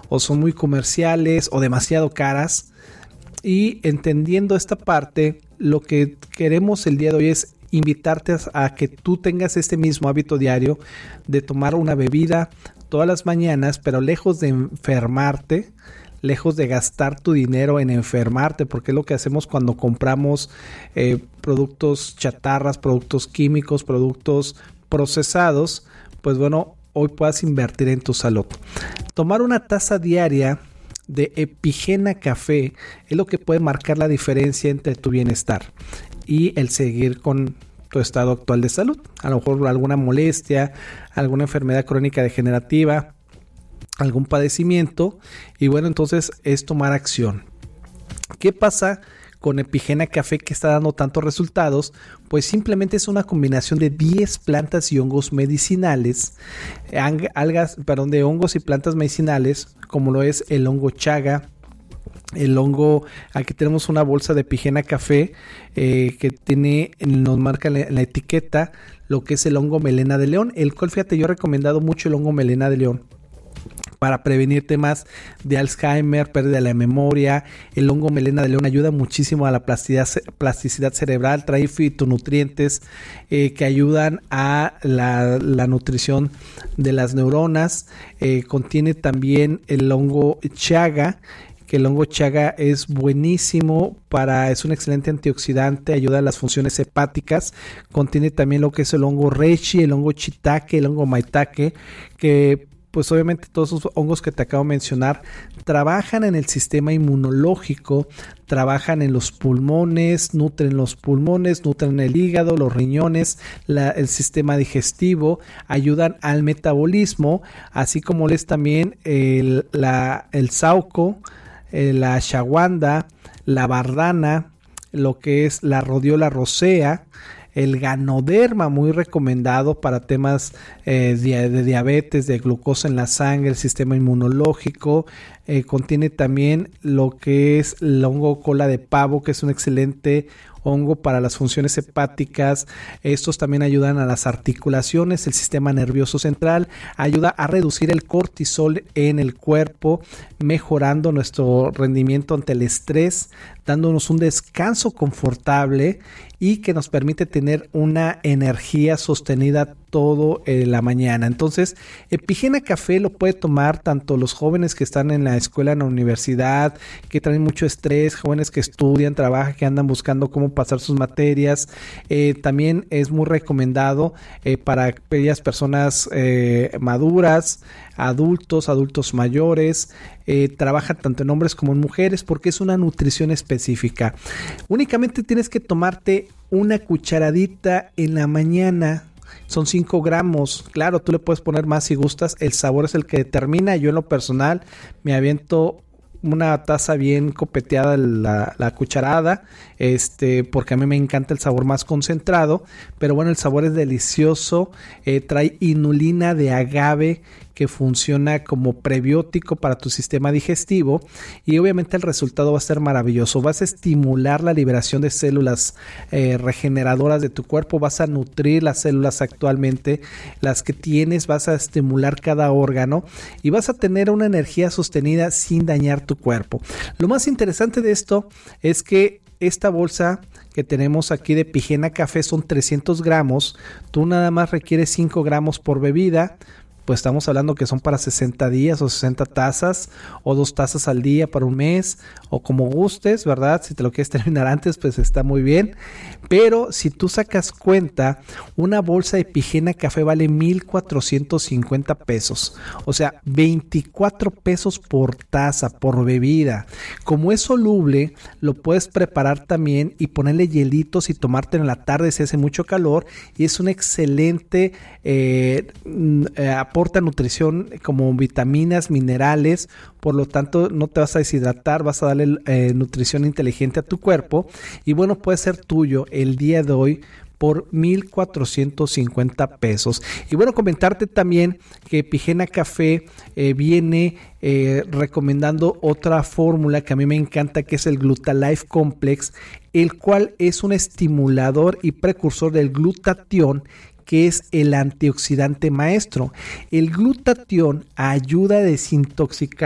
o son muy comerciales o demasiado caras. Y entendiendo esta parte, lo que queremos el día de hoy es invitarte a que tú tengas este mismo hábito diario de tomar una bebida todas las mañanas, pero lejos de enfermarte, lejos de gastar tu dinero en enfermarte, porque es lo que hacemos cuando compramos productos chatarras, productos químicos, productos procesados. Pues bueno, hoy puedas invertir en tu salud. Tomar una taza diaria de Epigena Café es lo que puede marcar la diferencia entre tu bienestar y el seguir con tu estado actual de salud. A lo mejor alguna molestia, alguna enfermedad crónica degenerativa, algún padecimiento, y bueno, entonces es tomar acción. ¿Qué pasa con Epigena Café que está dando tantos resultados? Pues simplemente es una combinación de 10 plantas y hongos medicinales, de hongos y plantas medicinales, como lo es el hongo chaga, el hongo. Aquí tenemos una bolsa de Epigena Café que nos marca la etiqueta lo que es el hongo melena de león, el cual, fíjate, yo he recomendado mucho el hongo melena de león para prevenir temas de Alzheimer, pérdida de la memoria. El hongo melena de león ayuda muchísimo a la plasticidad cerebral, trae fitonutrientes que ayudan a la nutrición de las neuronas. Contiene también el hongo chaga, que el hongo chaga es buenísimo es un excelente antioxidante, ayuda a las funciones hepáticas. Contiene también lo que es el hongo reishi, el hongo shiitake, el hongo maitake, que pues obviamente todos esos hongos que te acabo de mencionar trabajan en el sistema inmunológico, trabajan en los pulmones, nutren el hígado, los riñones, el sistema digestivo, ayudan al metabolismo, así como les también el sauco, la ashwagandha, la bardana, lo que es la rhodiola rosea, el ganoderma, muy recomendado para temas de diabetes, de glucosa en la sangre, el sistema inmunológico. Contiene también lo que es el hongo cola de pavo, que es un excelente hongo para las funciones hepáticas. Estos también ayudan a las articulaciones, el sistema nervioso central, ayuda a reducir el cortisol en el cuerpo, mejorando nuestro rendimiento ante el estrés, dándonos un descanso confortable y que nos permite tener una energía sostenida todo la mañana. Entonces, Epigena Café lo puede tomar tanto los jóvenes que están en la escuela, en la universidad, que traen mucho estrés, jóvenes que estudian, trabajan, que andan buscando cómo pasar sus materias. También es muy recomendado para aquellas personas maduras, adultos mayores. Trabaja tanto en hombres como en mujeres porque es una nutrición específica. Únicamente tienes que tomarte una cucharadita en la mañana. Son 5 gramos. Claro, tú le puedes poner más si gustas. El sabor es el que determina. Yo en lo personal me aviento una taza bien copeteada la cucharada, porque a mí me encanta el sabor más concentrado, pero bueno, el sabor es delicioso. Trae inulina de agave, que funciona como prebiótico para tu sistema digestivo, y obviamente el resultado va a ser maravilloso. Vas a estimular la liberación de células regeneradoras de tu cuerpo, vas a nutrir las células actualmente, las que tienes, vas a estimular cada órgano y vas a tener una energía sostenida sin dañar tu cuerpo. Lo más interesante de esto es que esta bolsa que tenemos aquí de Epigena Café son 300 gramos, tú nada más requieres 5 gramos por bebida. Pues estamos hablando que son para 60 días o 60 tazas o 2 tazas al día para un mes, o como gustes, ¿verdad? Si te lo quieres terminar antes, pues está muy bien. Pero si tú sacas cuenta, una bolsa de Epigena Café vale 1,450 pesos. O sea, 24 pesos por taza, por bebida. Como es soluble, lo puedes preparar también y ponerle hielitos y tomártelo en la tarde si hace mucho calor. Y es un excelente aporta nutrición como vitaminas, minerales, por lo tanto no te vas a deshidratar, vas a darle nutrición inteligente a tu cuerpo, y bueno, puede ser tuyo el día de hoy por 1,450 pesos. Y bueno, comentarte también que Epigena Café viene recomendando otra fórmula que a mí me encanta, que es el Glutalife Complex, el cual es un estimulador y precursor del glutatión, que es el antioxidante maestro. El glutatión ayuda a desintoxicar